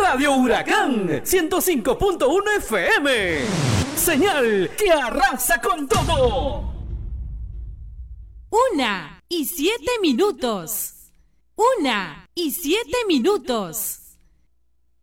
Radio Huracán 105.1 FM. Señal que arrasa con todo. 1:07. 1:07.